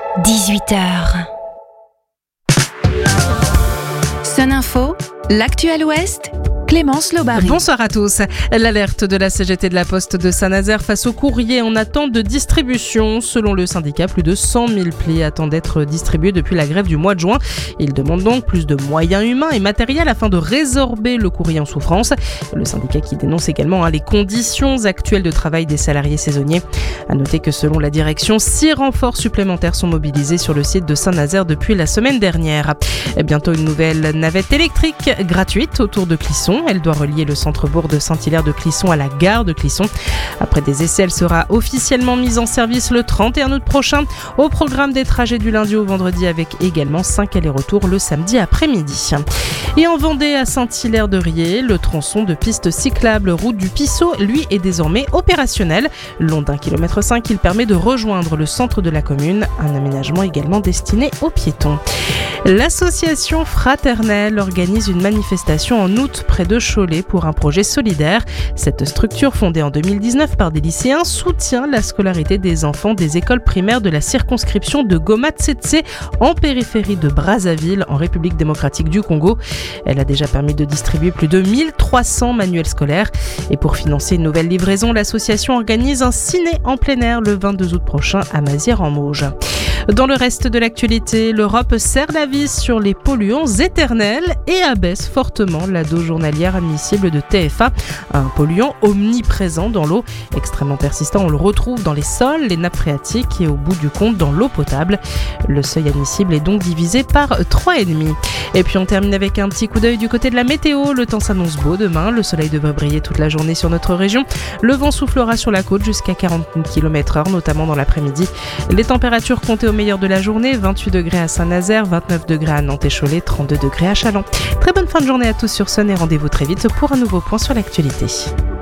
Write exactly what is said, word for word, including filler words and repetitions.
dix-huit heures. Sun Info, l'actu à l'Ouest, Clémence Lobary. Bonsoir à tous. L'alerte de la C G T de la Poste de Saint-Nazaire face aux courriers en attente de distribution. Selon le syndicat, plus de cent mille plis attendent d'être distribués depuis la grève du mois de juin. Il demande donc plus de moyens humains et matériels afin de résorber le courrier en souffrance. Le syndicat qui dénonce également hein, les conditions actuelles de travail des salariés saisonniers. À noter que selon la direction, six renforts supplémentaires sont mobilisés sur le site de Saint-Nazaire depuis la semaine dernière. Et bientôt une nouvelle navette électrique gratuite autour de Clisson. Elle doit relier le centre-bourg de Saint-Hilaire de Clisson à la gare de Clisson. Après des essais, elle sera officiellement mise en service le trente et un août prochain. Au programme des trajets du lundi au vendredi avec également cinq allers-retours le samedi après-midi. Et en Vendée, à Saint-Hilaire-de-Riez, le tronçon de piste cyclable route du Pissot, lui, est désormais opérationnel. Long d'un kilomètre cinq, il permet de rejoindre le centre de la commune. Un aménagement également destiné aux piétons. L'association Fraternelle organise une manifestation en août près de Cholet pour un projet solidaire. Cette structure, fondée en deux mille dix-neuf par des lycéens, soutient la scolarité des enfants des écoles primaires de la circonscription de Goma-Tsetse en périphérie de Brazzaville, en République démocratique du Congo. Elle a déjà permis de distribuer plus de mille trois cents manuels scolaires. Et pour financer une nouvelle livraison, l'association organise un ciné en plein air le vingt-deux août prochain à Mazières-en-Mauges. Dans le reste de l'actualité, l'Europe serre la vis sur les polluants éternels et abaisse fortement la dose journalière admissible de T F A, un polluant omniprésent dans l'eau. Extrêmement persistant, on le retrouve dans les sols, les nappes phréatiques et au bout du compte dans l'eau potable. Le seuil admissible est donc divisé par trois virgule cinq. Et puis on termine avec un petit coup d'œil du côté de la météo. Le temps s'annonce beau demain, le soleil devrait briller toute la journée sur notre région. Le vent soufflera sur la côte jusqu'à quarante kilomètres heure, notamment dans l'après-midi. Les températures comptées au meilleur de la journée, vingt-huit degrés à Saint-Nazaire, vingt-neuf degrés à Nantes et Cholet, trente-deux degrés à Châlons. Très bonne fin de journée à tous sur Sun et rendez-vous très vite pour un nouveau point sur l'actualité.